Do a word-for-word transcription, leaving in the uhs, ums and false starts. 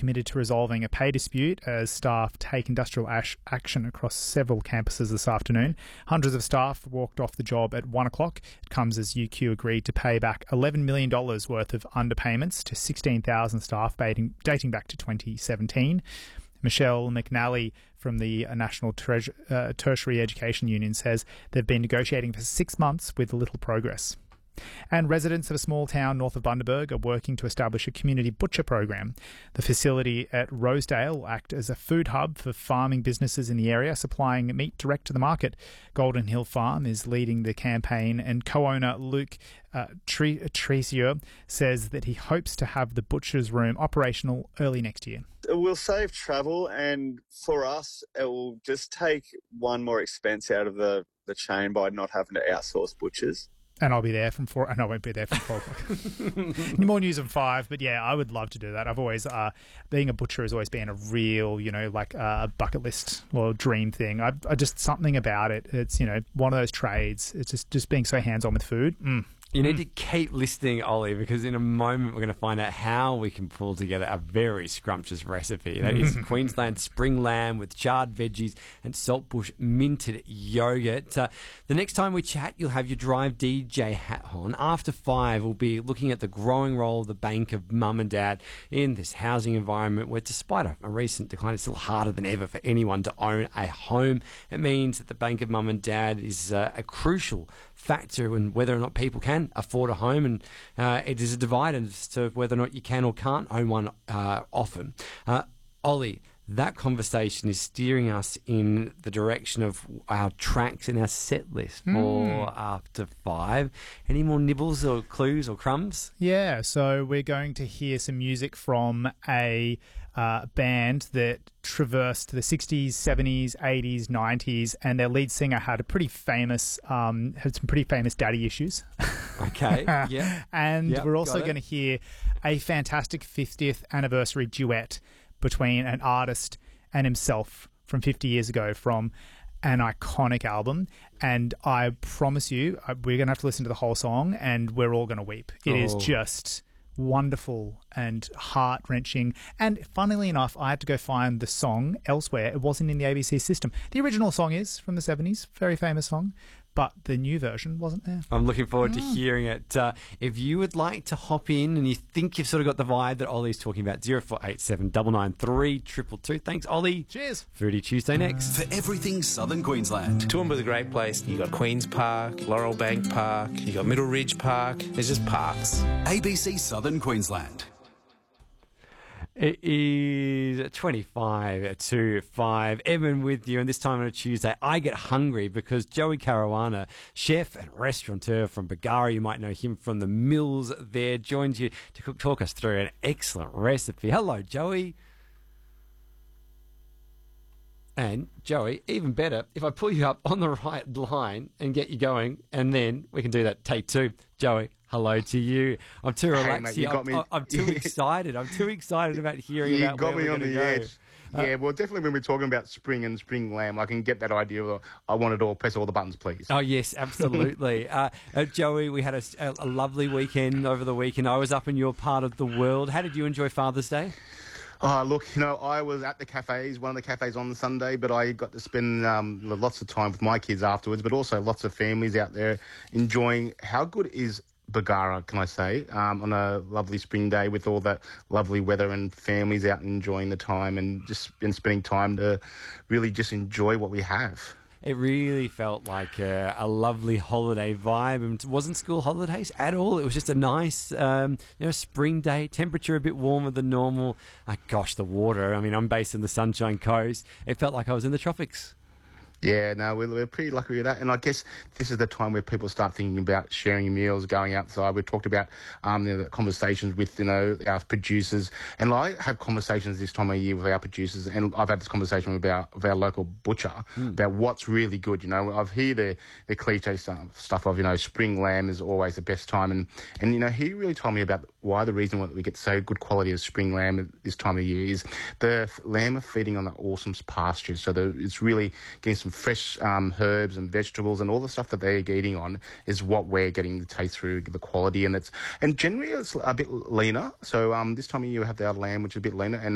committed to resolving a pay dispute as staff take industrial ash action across several campuses this afternoon. Hundreds of staff walked off the job at one o'clock. It comes as U Q agreed to pay back eleven million dollars worth of underpayments to sixteen thousand staff dating, dating back to twenty seventeen. Michelle McNally from the National Treasure, uh, Tertiary Education Union says they've been negotiating for six months with little progress. And residents of a small town north of Bundaberg are working to establish a community butcher program. The facility at Rosedale will act as a food hub for farming businesses in the area, supplying meat direct to the market. Golden Hill Farm is leading the campaign, and co-owner Luke uh, Tresier says that he hopes to have the butcher's room operational early next year. It will save travel, and for us, it will just take one more expense out of the, the chain by not having to outsource butchers. And I'll be there from four, and I won't be there from four o'clock. More news on five, but yeah, I would love to do that. I've always, uh, being a butcher has always been a real, you know, like a uh, bucket list or dream thing. I, I just, something about it. It's, you know, one of those trades. It's just, just being so hands-on with food. Mm. You need to keep listening, Ollie, because in a moment we're going to find out how we can pull together a very scrumptious recipe. That is Queensland spring lamb with charred veggies and saltbush minted yogurt. Uh, the next time we chat, you'll have your Drive D J hat on. After five, we'll be looking at the growing role of the Bank of Mum and Dad in this housing environment where, despite a, a recent decline, it's still harder than ever for anyone to own a home. It means that the Bank of Mum and Dad is uh, a crucial factor in whether or not people can afford a home, and uh, it is a divide as to whether or not you can or can't own one uh, often. Uh, Ollie, that conversation is steering us in the direction of our tracks in our set list Mm. for after five. Any more nibbles or clues or crumbs? Yeah, so we're going to hear some music from a uh, band that traversed the sixties, seventies, eighties, nineties, and their lead singer had a pretty famous, um, had some pretty famous daddy issues. Okay, yeah. And Yep, we're also got it. going to hear a fantastic fiftieth anniversary duet between an artist and himself from fifty years ago from an iconic album. And I promise you, uh, we're going to have to listen to the whole song and we're all going to weep. It is Oh. just wonderful and heart-wrenching. And funnily enough, I had to go find the song elsewhere. It wasn't in the A B C system. The original song is from the seventies, very famous song, but the new version wasn't there. I'm looking forward to hearing it. Uh, if you would like to hop in and you think you've sort of got the vibe that Ollie's talking about, zero four eight seven nine nine three two two two. Thanks, Ollie. Cheers. Foodie Tuesday next. For everything Southern Queensland. Toowoomba's a great place. You got Queen's Park, Laurel Bank Park, you got Middle Ridge Park. There's just parks. A B C Southern Queensland. It is twenty-five to five. Evan with you, and this time on a Tuesday, I get hungry because Joey Caruana, chef and restaurateur from Bargara, you might know him from the Mills there, joins you to cook, talk us through an excellent recipe. Hello, Joey. And, Joey, even better, if I pull you up on the right line and get you going, and then we can do that. Take two. Joey, hello to you. I'm too Hey, relaxed mate, here. you got I'm, me. I'm- I'm too excited. I'm too excited about hearing You about got where me we're on gonna the go. edge. Yeah, well, definitely when we're talking about spring and spring lamb, I can get that idea of I want it all, press all the buttons, please. Oh, yes, absolutely. uh, uh, Joey, we had a, a, a lovely weekend over the weekend. I was up in your part of the world. How did you enjoy Father's Day? Oh, look, you know, I was at the cafes, one of the cafes on the Sunday, but I got to spend um, lots of time with my kids afterwards, but also lots of families out there enjoying how good is Bargara, can I say, um, on a lovely spring day with all that lovely weather and families out enjoying the time and just been spending time to really just enjoy what we have. It really felt like a, a lovely holiday vibe, and it wasn't school holidays at all. It was just a nice, um, you know, spring day. Temperature a bit warmer than normal. Uh, gosh, the water. I mean, I'm based in the Sunshine Coast. It felt like I was in the tropics. Yeah, no, we're, we're pretty lucky with that. And I guess this is the time where people start thinking about sharing meals, going outside. We've talked about um, the conversations with, you know, our producers. And I have conversations this time of year with our producers. And I've had this conversation with our, with our local butcher mm. about what's really good. You know, I've heard the, the cliche stuff, stuff of, you know, spring lamb is always the best time. And, and, you know, he really told me about why the reason why we get so good quality of spring lamb at this time of year is the lamb are feeding on the awesome pastures. So the, it's really getting some fresh um, herbs and vegetables, and all the stuff that they're eating on is what we're getting to taste through the quality. And it's and generally it's a bit leaner. So um, this time of year you have our lamb, which is a bit leaner, and